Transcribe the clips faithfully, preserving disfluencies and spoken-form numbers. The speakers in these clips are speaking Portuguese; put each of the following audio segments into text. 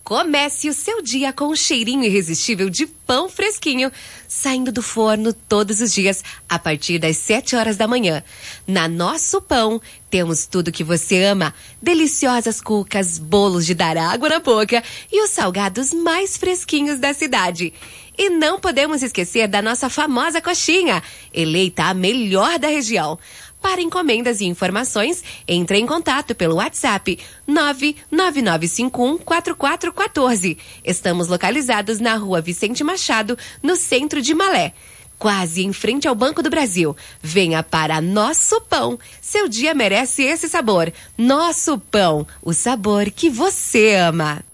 Comece o seu dia com um cheirinho irresistível de pão fresquinho, saindo do forno todos os dias a partir das sete horas da manhã. Na Nosso Pão, temos tudo que você ama, deliciosas cucas, bolos de dar água na boca e os salgados mais fresquinhos da cidade. E não podemos esquecer da nossa famosa coxinha, eleita a melhor da região. Para encomendas e informações, entre em contato pelo WhatsApp nove nove nove cinco um quatro quatro um quatro. Estamos localizados na Rua Vicente Machado, no centro de Malé, quase em frente ao Banco do Brasil. Venha para Nosso Pão. Seu dia merece esse sabor. Nosso Pão, o sabor que você ama.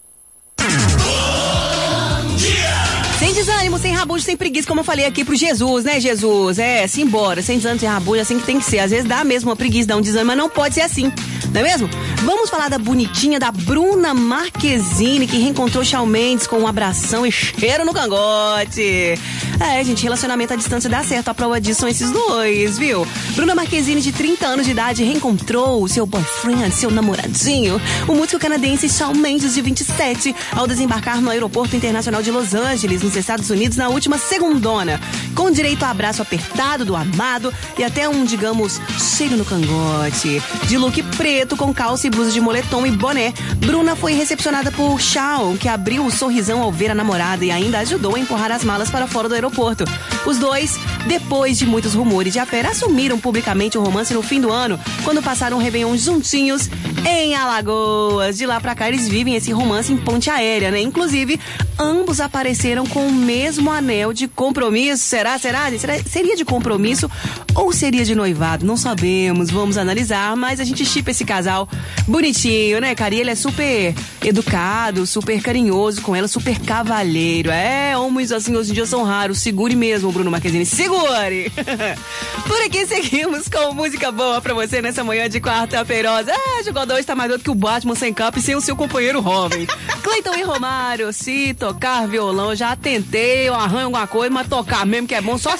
Sem desânimo, sem rabujo, sem preguiça, como eu falei aqui pro Jesus, né, Jesus? É, simbora, sem desânimo, sem rabujo, assim que tem que ser. Às vezes dá mesmo uma preguiça, dá um desânimo, mas não pode ser assim, não é mesmo? Vamos falar da bonitinha, da Bruna Marquezine, que reencontrou Shawn Mendes com um abração e cheiro no cangote. É, gente, relacionamento à distância dá certo, a prova disso são esses dois, viu? Bruna Marquezine, de trinta anos de idade, reencontrou o seu boyfriend, seu namoradinho, o músico canadense Shawn Mendes, de vinte e sete, ao desembarcar no Aeroporto Internacional de Los Angeles, nos Estados Unidos, na última segundona, com direito a abraço apertado do amado e até um, digamos, cheiro no cangote. De look preto, com calça e blusa de moletom e boné, Bruna foi recepcionada por Shawn, que abriu o sorrisão ao ver a namorada e ainda ajudou a empurrar as malas para fora do aeroporto. Os dois, depois de muitos rumores de affair, assumiram publicamente o romance no fim do ano, quando passaram um Réveillon juntinhos em Alagoas. De lá pra cá, eles vivem esse romance em ponte aérea, né? Inclusive, ambos apareceram com o mesmo anel de compromisso. Será, será? será? Seria de compromisso ou seria de noivado? Não sabemos, vamos analisar, mas a gente shippa esse casal bonitinho, né, cara? E ele é super educado, super carinhoso com ela, super cavalheiro. É, homens assim hoje em dia são raros. Segure mesmo, Bruno Marquezine, segure! Por aqui seguimos com música boa pra você nessa manhã de quarta-feirosa. Ah, Jogador hoje tá mais doido que o Batman sem capa e sem o seu companheiro Robin. Cleiton e Romário, se tocar violão, já tentei, eu arranho alguma coisa, mas tocar mesmo que é bom só